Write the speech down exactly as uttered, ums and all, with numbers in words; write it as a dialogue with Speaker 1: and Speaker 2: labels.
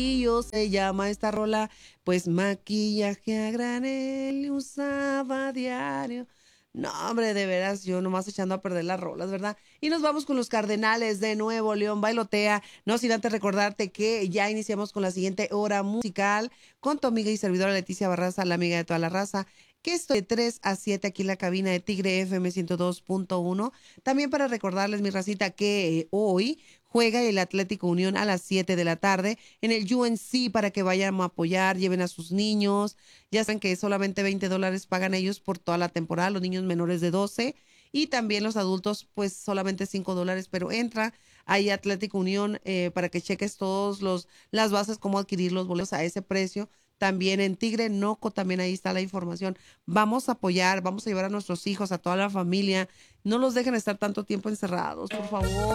Speaker 1: Se llama esta rola, pues maquillaje a granel usaba diario. No, hombre, de veras, yo nomás echando a perder las rolas, ¿verdad? Y nos vamos con los Cardenales de Nuevo León, bailotea. No sin antes recordarte que ya iniciamos con la siguiente hora musical con tu amiga y servidora Leticia Barraza, la amiga de toda la raza, que estoy de tres a siete aquí en la cabina de Tigre F M ciento dos punto uno. También para recordarles, mi racita, que eh, hoy juega el Atlético Unión a las siete de la tarde en el U N C para que vayan a apoyar, lleven a sus niños. Ya saben que solamente veinte dólares pagan ellos por toda la temporada, los niños menores de doce y también los adultos pues solamente cinco dólares, pero entra ahí Atlético Unión eh, para que cheques todos los las bases, cómo adquirir los boletos a ese precio. También en Tigre Noco, también ahí está la información. Vamos a apoyar, vamos a llevar a nuestros hijos, a toda la familia. No los dejen estar tanto tiempo encerrados, por favor.